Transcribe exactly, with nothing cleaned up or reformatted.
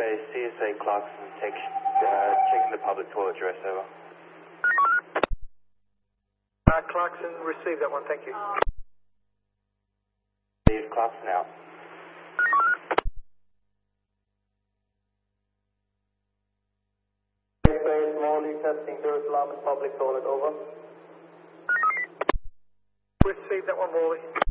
Okay, C S A Clarkson, take, uh, checking the public toilet address, over. Uh, Clarkson, receive that one, thank you. Leave Clarkson out. Morley testing Jerusalem public toilet, over. Receive that one, Morley.